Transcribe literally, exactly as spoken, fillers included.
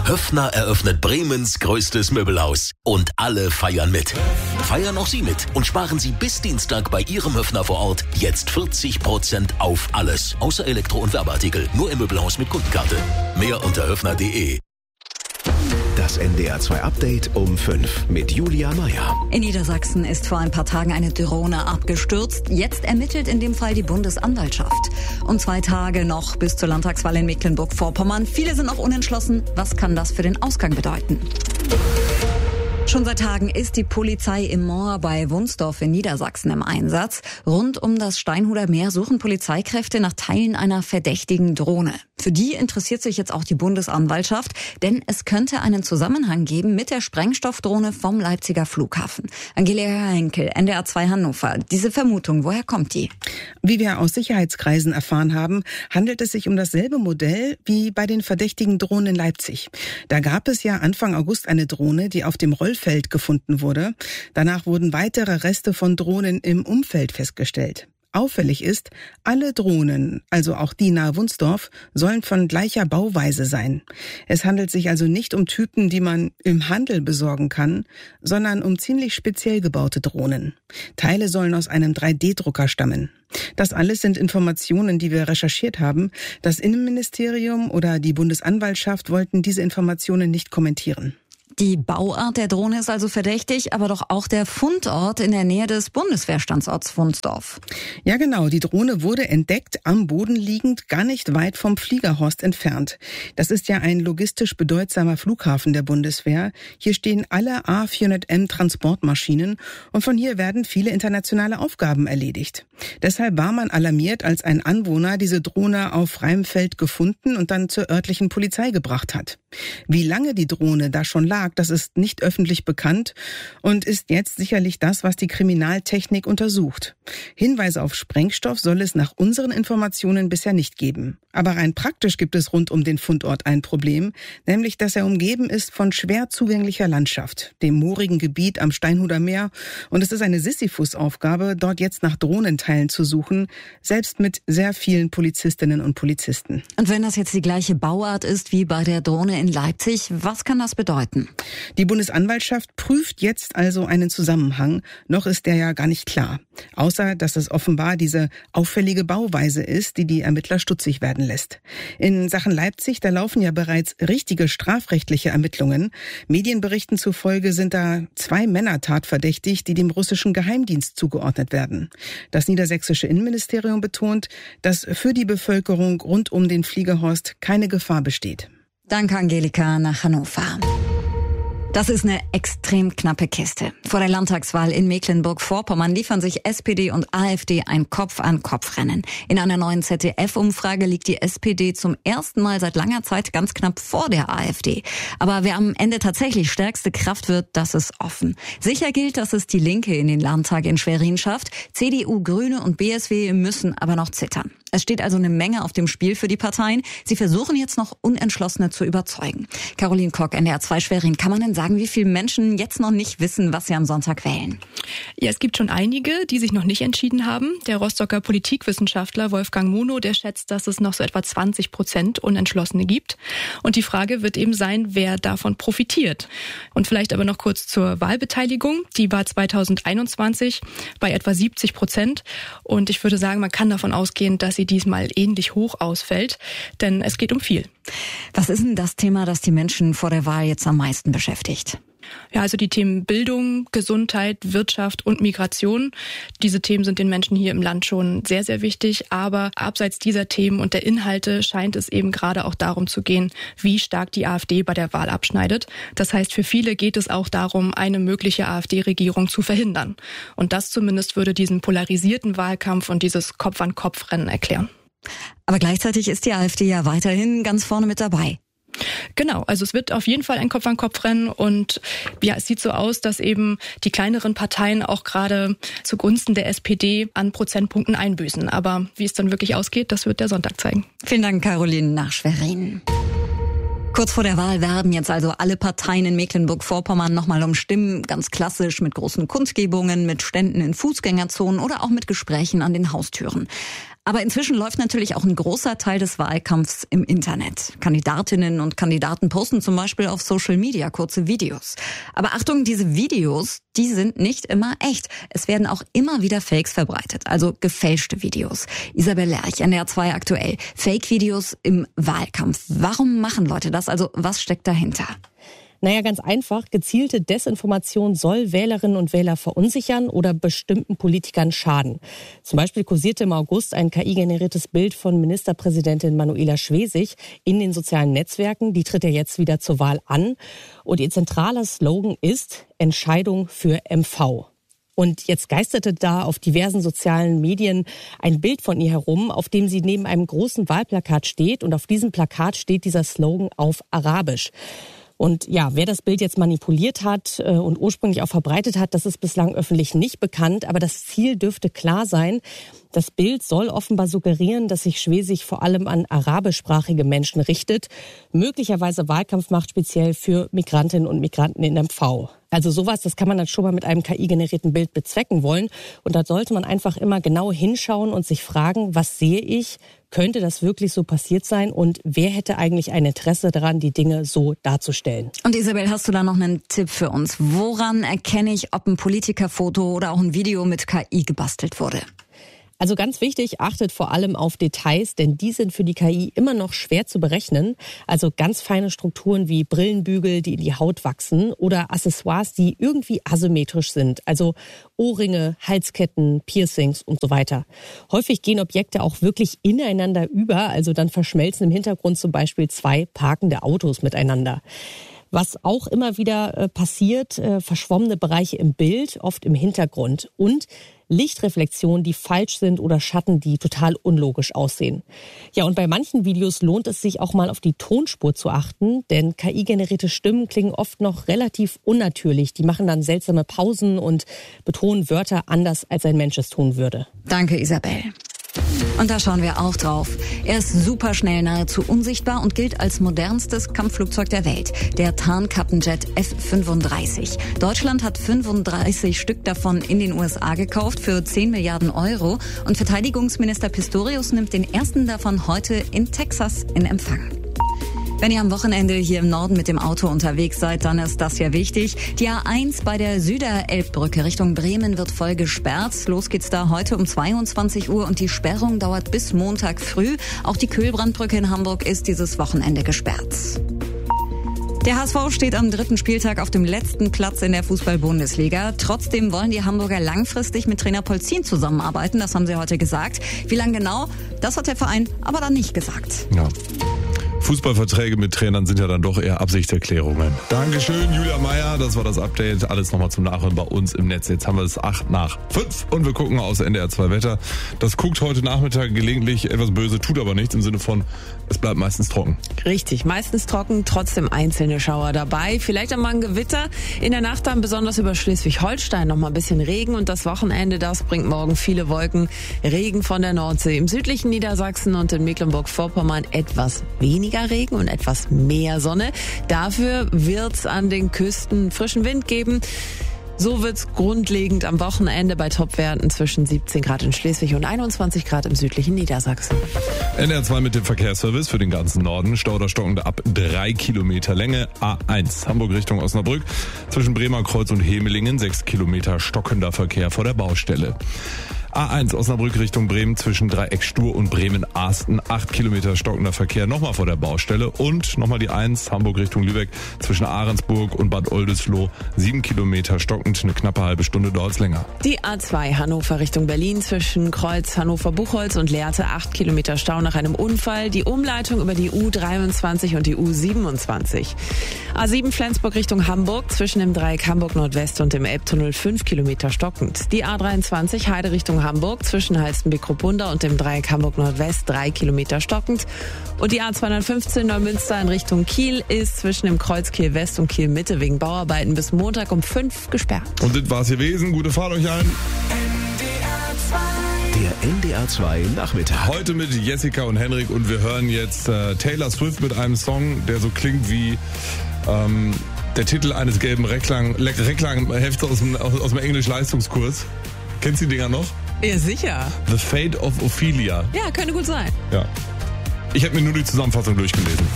Höffner eröffnet Bremens größtes Möbelhaus. Und alle feiern mit. Feiern auch Sie mit und sparen Sie bis Dienstag bei Ihrem Höffner vor Ort jetzt vierzig Prozent auf alles. Außer Elektro- und Werbeartikel. Nur im Möbelhaus mit Kundenkarte. Mehr unter höffner punkt de. Das N D R zwei Update um fünf mit Julia Meyer. In Niedersachsen ist vor ein paar Tagen eine Drohne abgestürzt. Jetzt ermittelt in dem Fall die Bundesanwaltschaft. Und zwei Tage noch bis zur Landtagswahl in Mecklenburg-Vorpommern. Viele sind noch unentschlossen. Was kann das für den Ausgang bedeuten? Schon seit Tagen ist die Polizei im Moor bei Wunsdorf in Niedersachsen im Einsatz. Rund um das Steinhuder Meer suchen Polizeikräfte nach Teilen einer verdächtigen Drohne. Für die interessiert sich jetzt auch die Bundesanwaltschaft, denn es könnte einen Zusammenhang geben mit der Sprengstoffdrohne vom Leipziger Flughafen. Angelika Henkel, N D R zwei Hannover. Diese Vermutung, woher kommt die? Wie wir aus Sicherheitskreisen erfahren haben, handelt es sich um dasselbe Modell wie bei den verdächtigen Drohnen in Leipzig. Da gab es ja Anfang August eine Drohne, die auf dem Rollfeld gefunden wurde. Danach wurden weitere Reste von Drohnen im Umfeld festgestellt. Auffällig ist, alle Drohnen, also auch die nahe Wunsdorf, sollen von gleicher Bauweise sein. Es handelt sich also nicht um Typen, die man im Handel besorgen kann, sondern um ziemlich speziell gebaute Drohnen. Teile sollen aus einem drei D Drucker stammen. Das alles sind Informationen, die wir recherchiert haben. Das Innenministerium oder die Bundesanwaltschaft wollten diese Informationen nicht kommentieren. Die Bauart der Drohne ist also verdächtig, aber doch auch der Fundort in der Nähe des Bundeswehrstandorts Wunsdorf. Ja genau, die Drohne wurde entdeckt, am Boden liegend, gar nicht weit vom Fliegerhorst entfernt. Das ist ja ein logistisch bedeutsamer Flughafen der Bundeswehr. Hier stehen alle A vierhundert M Transportmaschinen und von hier werden viele internationale Aufgaben erledigt. Deshalb war man alarmiert, als ein Anwohner diese Drohne auf freiem Feld gefunden und dann zur örtlichen Polizei gebracht hat. Wie lange die Drohne da schon lag, das ist nicht öffentlich bekannt und ist jetzt sicherlich das, was die Kriminaltechnik untersucht. Hinweise auf Sprengstoff soll es nach unseren Informationen bisher nicht geben. Aber rein praktisch gibt es rund um den Fundort ein Problem, nämlich dass er umgeben ist von schwer zugänglicher Landschaft, dem moorigen Gebiet am Steinhuder Meer. Und es ist eine Sisyphus-Aufgabe, dort jetzt nach Drohnenteilen zu suchen, selbst mit sehr vielen Polizistinnen und Polizisten. Und wenn das jetzt die gleiche Bauart ist wie bei der Drohne in Leipzig, was kann das bedeuten? Die Bundesanwaltschaft prüft jetzt also einen Zusammenhang. Noch ist der ja gar nicht klar. Außer, dass es offenbar diese auffällige Bauweise ist, die die Ermittler stutzig werden lässt. In Sachen Leipzig, da laufen ja bereits richtige strafrechtliche Ermittlungen. Medienberichten zufolge sind da zwei Männer tatverdächtig, die dem russischen Geheimdienst zugeordnet werden. Das niedersächsische Innenministerium betont, dass für die Bevölkerung rund um den Fliegerhorst keine Gefahr besteht. Danke, Angelika, nach Hannover. Das ist eine extrem knappe Kiste. Vor der Landtagswahl in Mecklenburg-Vorpommern liefern sich S P D und AfD ein Kopf-an-Kopf-Rennen. In einer neuen Z D F-Umfrage liegt die S P D zum ersten Mal seit langer Zeit ganz knapp vor der AfD. Aber wer am Ende tatsächlich stärkste Kraft wird, das ist offen. Sicher gilt, dass es die Linke in den Landtag in Schwerin schafft. C D U, Grüne und B S W müssen aber noch zittern. Es steht also eine Menge auf dem Spiel für die Parteien. Sie versuchen jetzt noch Unentschlossene zu überzeugen. Caroline Kock, N D R zwei Schwerin. Kann man denn sagen, wie viele Menschen jetzt noch nicht wissen, was sie am Sonntag wählen? Ja, es gibt schon einige, die sich noch nicht entschieden haben. Der Rostocker Politikwissenschaftler Wolfgang Munow, der schätzt, dass es noch so etwa zwanzig Prozent Unentschlossene gibt. Und die Frage wird eben sein, wer davon profitiert. Und vielleicht aber noch kurz zur Wahlbeteiligung. Die war zweitausendeinundzwanzig bei etwa siebzig Prozent. Und ich würde sagen, man kann davon ausgehen, dass sie diesmal ähnlich hoch ausfällt, denn es geht um viel. Was ist denn das Thema, das die Menschen vor der Wahl jetzt am meisten beschäftigt? Ja, also die Themen Bildung, Gesundheit, Wirtschaft und Migration. Diese Themen sind den Menschen hier im Land schon sehr, sehr wichtig. Aber abseits dieser Themen und der Inhalte scheint es eben gerade auch darum zu gehen, wie stark die AfD bei der Wahl abschneidet. Das heißt, für viele geht es auch darum, eine mögliche AfD-Regierung zu verhindern. Und das zumindest würde diesen polarisierten Wahlkampf und dieses Kopf-an-Kopf-Rennen erklären. Aber gleichzeitig ist die AfD ja weiterhin ganz vorne mit dabei. Genau, also es wird auf jeden Fall ein Kopf-an-Kopf-Rennen und ja, es sieht so aus, dass eben die kleineren Parteien auch gerade zugunsten der S P D an Prozentpunkten einbüßen. Aber wie es dann wirklich ausgeht, das wird der Sonntag zeigen. Vielen Dank, Caroline nach Schwerin. Kurz vor der Wahl werben jetzt also alle Parteien in Mecklenburg-Vorpommern nochmal um Stimmen, ganz klassisch mit großen Kundgebungen, mit Ständen in Fußgängerzonen oder auch mit Gesprächen an den Haustüren. Aber inzwischen läuft natürlich auch ein großer Teil des Wahlkampfs im Internet. Kandidatinnen und Kandidaten posten zum Beispiel auf Social Media kurze Videos. Aber Achtung, diese Videos, die sind nicht immer echt. Es werden auch immer wieder Fakes verbreitet, also gefälschte Videos. Isabel Lerch, N D R zwei aktuell. Fake-Videos im Wahlkampf. Warum machen Leute das? Also was steckt dahinter? Naja, ganz einfach. Gezielte Desinformation soll Wählerinnen und Wähler verunsichern oder bestimmten Politikern schaden. Zum Beispiel kursierte im August ein K I-generiertes Bild von Ministerpräsidentin Manuela Schwesig in den sozialen Netzwerken. Die tritt ja jetzt wieder zur Wahl an. Und ihr zentraler Slogan ist Entscheidung für M V. Und jetzt geisterte da auf diversen sozialen Medien ein Bild von ihr herum, auf dem sie neben einem großen Wahlplakat steht. Und auf diesem Plakat steht dieser Slogan auf Arabisch. Und ja, wer das Bild jetzt manipuliert hat äh, und ursprünglich auch verbreitet hat, das ist bislang öffentlich nicht bekannt. Aber das Ziel dürfte klar sein. Das Bild soll offenbar suggerieren, dass sich Schwesig vor allem an arabischsprachige Menschen richtet, möglicherweise Wahlkampf macht, speziell für Migrantinnen und Migranten in M V. Also sowas, das kann man dann schon mal mit einem K I-generierten Bild bezwecken wollen. Und da sollte man einfach immer genau hinschauen und sich fragen, was sehe ich? Könnte das wirklich so passiert sein? Und wer hätte eigentlich ein Interesse daran, die Dinge so darzustellen? Und Isabel, hast du da noch einen Tipp für uns? Woran erkenne ich, ob ein Politikerfoto oder auch ein Video mit K I gebastelt wurde? Also ganz wichtig, achtet vor allem auf Details, denn die sind für die K I immer noch schwer zu berechnen. Also ganz feine Strukturen wie Brillenbügel, die in die Haut wachsen oder Accessoires, die irgendwie asymmetrisch sind. Also Ohrringe, Halsketten, Piercings und so weiter. Häufig gehen Objekte auch wirklich ineinander über, also dann verschmelzen im Hintergrund zum Beispiel zwei parkende Autos miteinander. Was auch immer wieder äh, passiert, äh, verschwommene Bereiche im Bild, oft im Hintergrund und Lichtreflexionen, die falsch sind oder Schatten, die total unlogisch aussehen. Ja, und bei manchen Videos lohnt es sich auch mal auf die Tonspur zu achten, denn K I-generierte Stimmen klingen oft noch relativ unnatürlich. Die machen dann seltsame Pausen und betonen Wörter anders, als ein Mensch es tun würde. Danke, Isabel. Und da schauen wir auch drauf. Er ist superschnell, nahezu unsichtbar und gilt als modernstes Kampfflugzeug der Welt, der Tarnkappenjet F fünfunddreißig. Deutschland hat fünfunddreißig Stück davon in den U S A gekauft für zehn Milliarden Euro und Verteidigungsminister Pistorius nimmt den ersten davon heute in Texas in Empfang. Wenn ihr am Wochenende hier im Norden mit dem Auto unterwegs seid, dann ist das ja wichtig. Die A eins bei der Süderelbbrücke Richtung Bremen wird voll gesperrt. Los geht's da heute um zweiundzwanzig Uhr und die Sperrung dauert bis Montag früh. Auch die Kühlbrandbrücke in Hamburg ist dieses Wochenende gesperrt. Der H S V steht am dritten Spieltag auf dem letzten Platz in der Fußball-Bundesliga. Trotzdem wollen die Hamburger langfristig mit Trainer Polzin zusammenarbeiten. Das haben sie heute gesagt. Wie lange genau, das hat der Verein aber dann nicht gesagt. Ja. Fußballverträge mit Trainern sind ja dann doch eher Absichtserklärungen. Dankeschön, Julia Meyer. Das war das Update. Alles nochmal zum Nachhören bei uns im Netz. Jetzt haben wir es acht nach fünf und wir gucken aus N D R zwei Wetter. Das guckt heute Nachmittag gelegentlich etwas böse, tut aber nichts im Sinne von, es bleibt meistens trocken. Richtig, meistens trocken, trotzdem einzelne Schauer dabei. Vielleicht einmal ein Gewitter. In der Nacht dann besonders über Schleswig-Holstein noch mal ein bisschen Regen und das Wochenende, das bringt morgen viele Wolken. Regen von der Nordsee. Im südlichen Niedersachsen und in Mecklenburg-Vorpommern etwas weniger Regen und etwas mehr Sonne. Dafür wird's an den Küsten frischen Wind geben. So wird's grundlegend am Wochenende bei Topwerten zwischen siebzehn Grad in Schleswig und einundzwanzig Grad im südlichen Niedersachsen. N R zwei mit dem Verkehrsservice für den ganzen Norden. Stau oder stockende ab drei Kilometer Länge. A eins Hamburg Richtung Osnabrück. Zwischen Bremer Kreuz und Hemelingen sechs Kilometer stockender Verkehr vor der Baustelle. A eins Osnabrück Richtung Bremen zwischen Dreieck Stur und Bremen-Ahsten. acht Kilometer stockender Verkehr nochmal vor der Baustelle. Und nochmal die eins Hamburg Richtung Lübeck zwischen Ahrensburg und Bad Oldesloe. sieben Kilometer stockend, eine knappe halbe Stunde dauert's länger. Die A zwei Hannover Richtung Berlin zwischen Kreuz Hannover-Buchholz und Lehrte. acht Kilometer Stau nach einem Unfall. Die Umleitung über die U dreiundzwanzig und die U siebenundzwanzig. A sieben Flensburg Richtung Hamburg zwischen dem Dreieck Hamburg Nordwest und dem Elbtunnel. fünf Kilometer stockend. Die A dreiundzwanzig Heide Richtung Hamburg zwischen Halstenbek-Kruppunda und dem Dreieck Hamburg Nordwest drei Kilometer stockend. Und die A zweihundertfünfzehn Neumünster in Richtung Kiel ist zwischen dem Kreuz Kiel West und Kiel Mitte wegen Bauarbeiten bis Montag um fünf gesperrt. Und das war's gewesen. Gute Fahrt euch allen. Der N D R zwei Nachmittag. Heute mit Jessica und Henrik und wir hören jetzt äh, Taylor Swift mit einem Song, der so klingt wie ähm, der Titel eines gelben Recklang, Recklang-Hefts aus dem, aus, aus dem Englisch-Leistungskurs. Kennst du die Dinger noch? Ja, sicher. The Fate of Ophelia. Ja, könnte gut sein. Ja. Ich habe mir nur die Zusammenfassung durchgelesen.